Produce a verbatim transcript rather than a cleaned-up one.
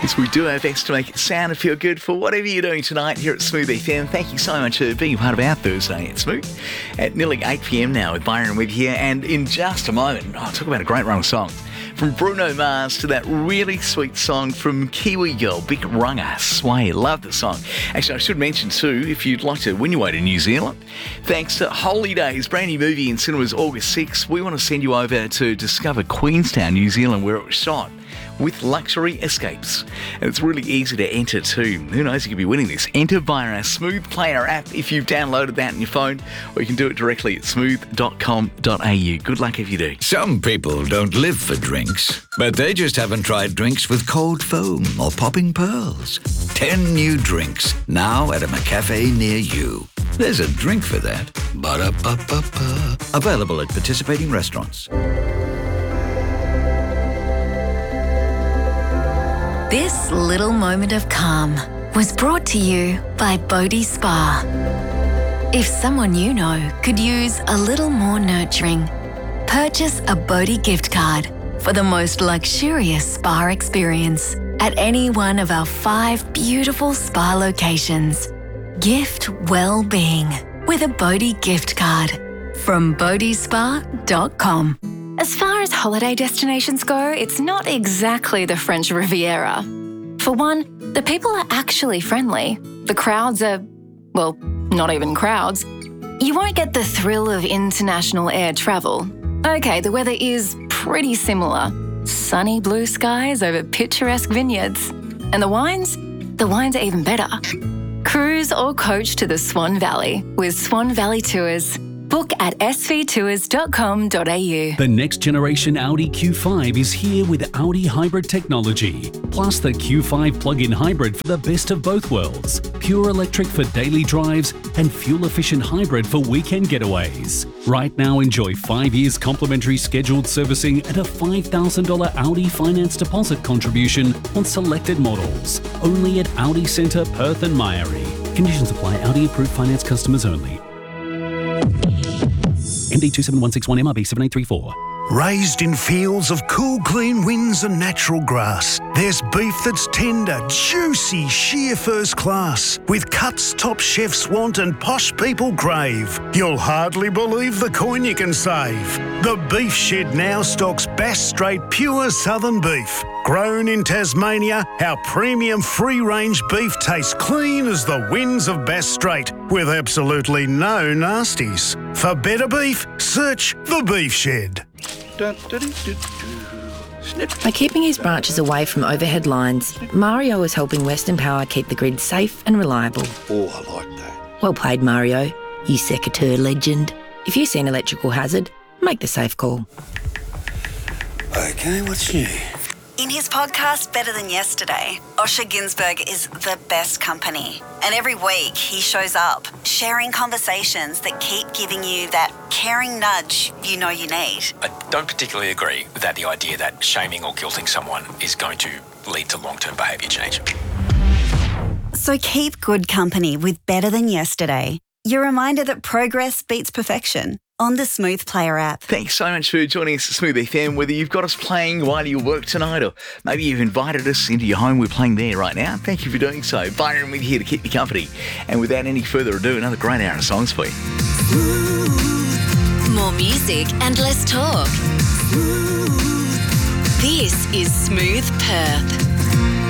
Yes, we do our best to make it sound and feel good for whatever you're doing tonight here at Smooth F M. Thank you so much for being part of our Thursday at Smooth at nearly eight p.m. now with Byron with you. And in just a moment, oh, talk about a great run of songs. From Bruno Mars to that really sweet song from Kiwi Girl, Big Runga, Sway. Love the song. Actually, I should mention too, if you'd like to win your way to New Zealand, thanks to Holidays, brand new movie in cinemas August sixth, we want to send you over to discover Queenstown, New Zealand, where it was shot, with luxury escapes. And it's really easy to enter too. Who knows, you could be winning this. Enter via our Smooth Player app if you've downloaded that on your phone, or you can do it directly at smooth dot com dot a u. Good luck if you do. Some people don't live for drinks, but they just haven't tried drinks with cold foam or popping pearls. Ten new drinks, now at a McCafe near you. There's a drink for that. Ba-da-ba-ba-ba. Available at participating restaurants. This little moment of calm was brought to you by Bodhi Spa. If someone you know could use a little more nurturing, purchase a Bodhi gift card for the most luxurious spa experience at any one of our five beautiful spa locations. Gift well-being with a Bodhi gift card from bodhi spa dot com. As far as holiday destinations go, it's not exactly the French Riviera. For one, the people are actually friendly. The crowds are, well, not even crowds. You won't get the thrill of international air travel. Okay, the weather is pretty similar. Sunny blue skies over picturesque vineyards. And the wines? The wines are even better. Cruise or coach to the Swan Valley with Swan Valley Tours. Book at s v tours dot com dot a u. The next generation Audi Q five is here with Audi hybrid technology, plus the Q five plug-in hybrid for the best of both worlds. Pure electric for daily drives and fuel-efficient hybrid for weekend getaways. Right now, enjoy five years complimentary scheduled servicing and a five thousand dollars Audi finance deposit contribution on selected models. Only at Audi Centre, Perth and Myrie. Conditions apply. Audi approved finance customers only. M D two seven one six one M R B seven eight three four. Raised in fields of cool, clean winds and natural grass, there's beef that's tender, juicy, sheer first class, with cuts top chefs want and posh people crave. You'll hardly believe the coin you can save. The Beef Shed now stocks Bass Strait pure southern beef. Grown in Tasmania, our premium free-range beef tastes clean as the winds of Bass Strait, with absolutely no nasties. For better beef, search The Beef Shed. By keeping his branches away from overhead lines, Mario is helping Western Power keep the grid safe and reliable. Oh, I like that. Well played, Mario, you secateurs legend. If you see an electrical hazard, make the safe call. Okay, what's new? In his podcast, Better Than Yesterday, Osher Ginsberg is the best company. And every week he shows up, sharing conversations that keep giving you that caring nudge you know you need. I don't particularly agree that the idea that shaming or guilting someone is going to lead to long-term behaviour change. So keep good company with Better Than Yesterday. Your reminder that progress beats perfection. On the Smooth Player app. Thanks so much for joining us at Smooth F M. Whether you've got us playing while you work tonight, or maybe you've invited us into your home, we're playing there right now. Thank you for doing so. Byron with you here to keep you company. And without any further ado, another great hour of songs for you. More music and less talk. This is Smooth Perth.